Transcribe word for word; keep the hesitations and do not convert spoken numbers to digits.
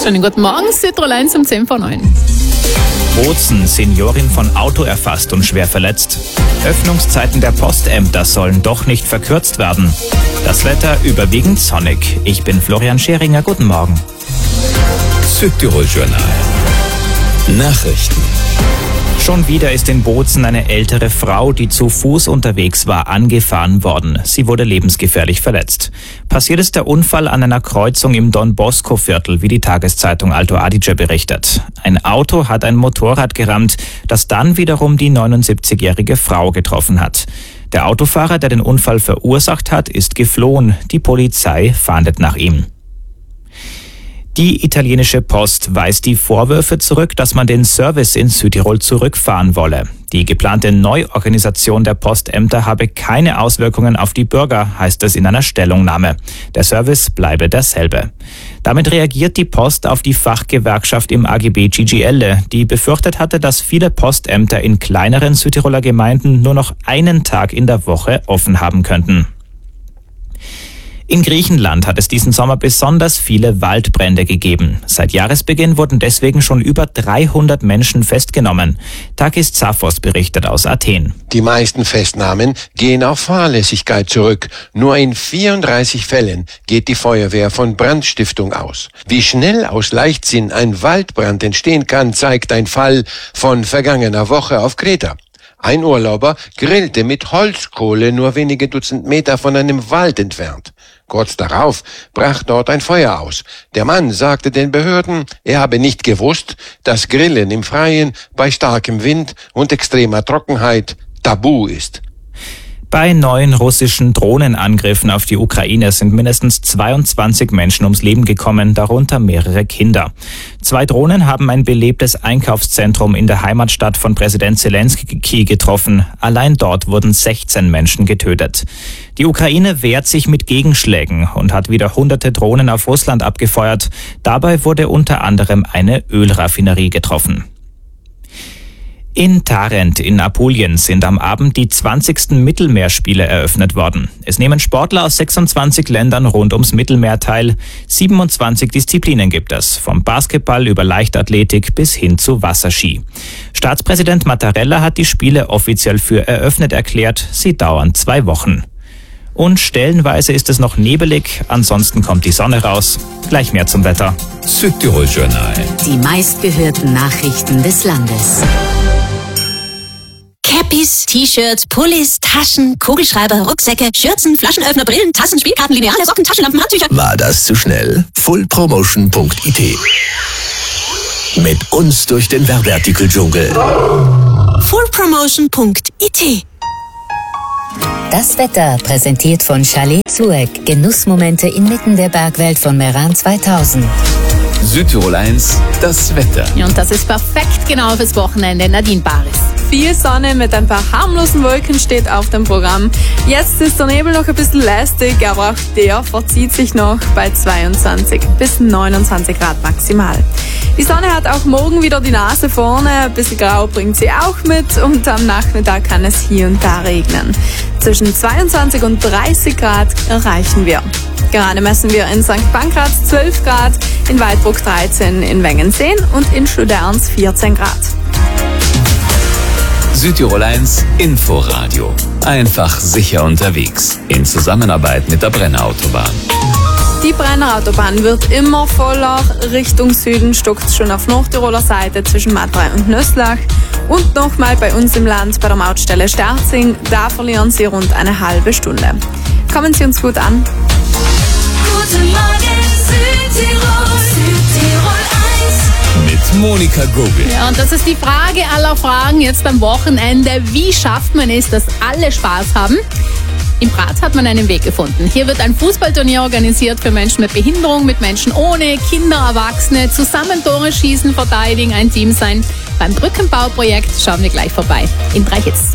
Schönen guten Morgen, Südtirol eins um zehn vor neun. Bozen, Seniorin von Auto erfasst und schwer verletzt. Öffnungszeiten der Postämter sollen doch nicht verkürzt werden. Das Wetter überwiegend sonnig. Ich bin Florian Scheringer, guten Morgen. Südtirol Journal. Nachrichten. Schon wieder ist in Bozen eine ältere Frau, die zu Fuß unterwegs war, angefahren worden. Sie wurde lebensgefährlich verletzt. Passiert ist der Unfall an einer Kreuzung im Don Bosco-Viertel, wie die Tageszeitung Alto Adige berichtet. Ein Auto hat ein Motorrad gerammt, das dann wiederum die neunundsiebzigjährige Frau getroffen hat. Der Autofahrer, der den Unfall verursacht hat, ist geflohen. Die Polizei fahndet nach ihm. Die italienische Post weist die Vorwürfe zurück, dass man den Service in Südtirol zurückfahren wolle. Die geplante Neuorganisation der Postämter habe keine Auswirkungen auf die Bürger, heißt es in einer Stellungnahme. Der Service bleibe derselbe. Damit reagiert die Post auf die Fachgewerkschaft im A G B Gigelle, die befürchtet hatte, dass viele Postämter in kleineren Südtiroler Gemeinden nur noch einen Tag in der Woche offen haben könnten. In Griechenland hat es diesen Sommer besonders viele Waldbrände gegeben. Seit Jahresbeginn wurden deswegen schon über dreihundert Menschen festgenommen. Takis Zaphos berichtet aus Athen. Die meisten Festnahmen gehen auf Fahrlässigkeit zurück. Nur in vierunddreißig Fällen geht die Feuerwehr von Brandstiftung aus. Wie schnell aus Leichtsinn ein Waldbrand entstehen kann, zeigt ein Fall von vergangener Woche auf Kreta. Ein Urlauber grillte mit Holzkohle nur wenige Dutzend Meter von einem Wald entfernt. Kurz darauf brach dort ein Feuer aus. Der Mann sagte den Behörden, er habe nicht gewusst, dass Grillen im Freien bei starkem Wind und extremer Trockenheit tabu ist. Bei neuen russischen Drohnenangriffen auf die Ukraine sind mindestens zweiundzwanzig Menschen ums Leben gekommen, darunter mehrere Kinder. Zwei Drohnen haben ein belebtes Einkaufszentrum in der Heimatstadt von Präsident Zelensky getroffen. Allein dort wurden sechzehn Menschen getötet. Die Ukraine wehrt sich mit Gegenschlägen und hat wieder hunderte Drohnen auf Russland abgefeuert. Dabei wurde unter anderem eine Ölraffinerie getroffen. In Tarent in Apulien sind am Abend die zwanzigsten Mittelmeerspiele eröffnet worden. Es nehmen Sportler aus sechsundzwanzig Ländern rund ums Mittelmeer teil. siebenundzwanzig Disziplinen gibt es, vom Basketball über Leichtathletik bis hin zu Wasserski. Staatspräsident Mattarella hat die Spiele offiziell für eröffnet erklärt. Sie dauern zwei Wochen. Und stellenweise ist es noch nebelig, ansonsten kommt die Sonne raus. Gleich mehr zum Wetter. Südtirol Journal. Die meistgehörten Nachrichten des Landes. Cappies, T-Shirts, Pullis, Taschen, Kugelschreiber, Rucksäcke, Schürzen, Flaschenöffner, Brillen, Tassen, Spielkarten, Lineale, Socken, Taschenlampen, Handtücher. War das zu schnell? full promotion punkt I T. Mit uns durch den Werbeartikel-Dschungel. full promotion punkt I T. Das Wetter präsentiert von Chalet Zueck. Genussmomente inmitten der Bergwelt von Meran zweitausend. Südtirol eins, das Wetter. Ja, und das ist perfekt genau fürs Wochenende. Nadine Baris. Viel Sonne mit ein paar harmlosen Wolken steht auf dem Programm. Jetzt ist der Nebel noch ein bisschen lästig, aber auch der verzieht sich noch bei zweiundzwanzig bis neunundzwanzig Grad maximal. Die Sonne hat auch morgen wieder die Nase vorne, ein bisschen Grau bringt sie auch mit und am Nachmittag kann es hier und da regnen. Zwischen zweiundzwanzig und dreißig Grad erreichen wir. Gerade messen wir in Sankt Pankraz zwölf Grad, in Waldburg dreizehn, in Wengen zehn und in Schluderns vierzehn Grad. Südtirol eins Inforadio. Einfach sicher unterwegs. In Zusammenarbeit mit der Brennerautobahn. Die Brennerautobahn wird immer voller. Richtung Süden stockt es schon auf Nordtiroler Seite zwischen Matrei und Nöslach. Und nochmal bei uns im Land bei der Mautstelle Sterzing. Da verlieren Sie rund eine halbe Stunde. Kommen Sie uns gut an. Guten Morgen Südtirol, Südtirol eins. Mit Monika Gogel. Ja, und das ist die Frage aller Fragen jetzt am Wochenende. Wie schafft man es, dass alle Spaß haben? In Graz hat man einen Weg gefunden. Hier wird ein Fußballturnier organisiert für Menschen mit Behinderung, mit Menschen ohne, Kinder, Erwachsene. Zusammen Tore schießen, verteidigen, ein Team sein. Beim Brückenbauprojekt schauen wir gleich vorbei. In drei Hits.